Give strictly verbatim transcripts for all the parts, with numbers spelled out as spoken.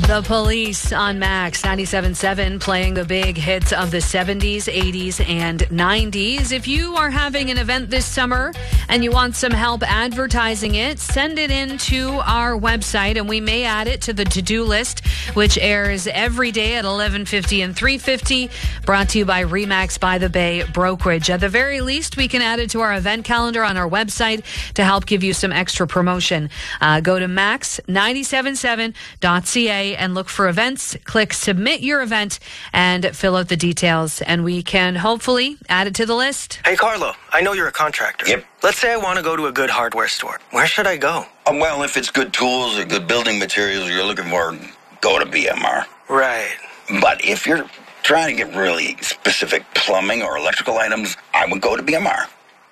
The Police on Max ninety-seven point seven, playing the big hits of the seventies, eighties, and nineties. If you are having an event this summer and you want some help advertising it, send it in to our website and we may add it to the to-do list, which airs every day at eleven fifty and three fifty, brought to you by Remax by the Bay Brokerage. At the very least, we can add it to our event calendar on our website to help give you some extra promotion. Uh, go to max nine seven seven dot c a and look for events, click submit your event, and fill out the details, and we can hopefully add it to the list. Hey, Carlo, I know you're a contractor. Yep. Let's say I want to go to a good hardware store. Where should I go? Uh, well, if it's good tools or good building materials you're looking for, go to B M R. Right. But if you're trying to get really specific plumbing or electrical items, I would go to B M R.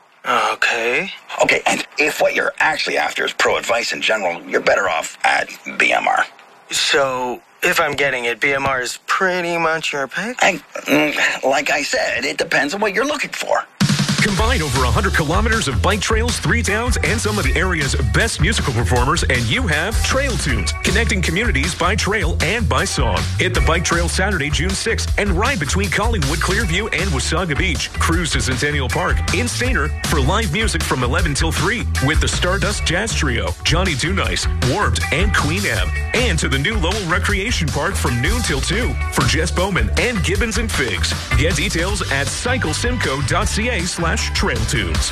Okay. Okay, and if what you're actually after is pro advice in general, you're better off at B M R. So, if I'm getting it, B M R is pretty much your pick? I, mm, like I said, it depends on what you're looking for. Combine over one hundred kilometers of bike trails, three towns, and some of the area's best musical performers, and you have Trail Tunes, connecting communities by trail and by song. Hit the bike trail Saturday, June sixth, and ride between Collingwood, Clearview, and Wasaga Beach. Cruise to Centennial Park in Stainer for live music from eleven till three with the Stardust Jazz Trio, Johnny Too Nice, Warped, and Queen M. And to the new Lowell Recreation Park from noon till two for Jess Bowman and Gibbons and Figs. Get details at cyclesimco.ca slash Trail Tunes.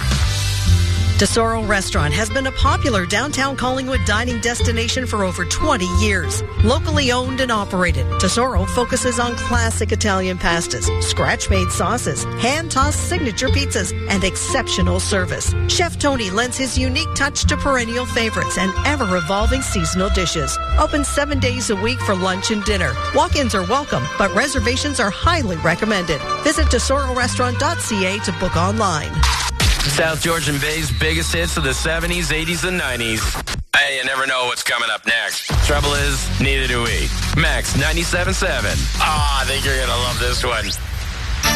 Tesoro Restaurant has been a popular downtown Collingwood dining destination for over twenty years. Locally owned and operated, Tesoro focuses on classic Italian pastas, scratch-made sauces, hand-tossed signature pizzas, and exceptional service. Chef Tony lends his unique touch to perennial favorites and ever-evolving seasonal dishes. Open seven days a week for lunch and dinner. Walk-ins are welcome, but reservations are highly recommended. Visit tesoro restaurant dot c a to book online. South Georgian Bay's biggest hits of the seventies, eighties, and nineties. Hey, you never know what's coming up next. Trouble is, neither do we. Max ninety-seven point seven. Oh, I think you're going to love this one.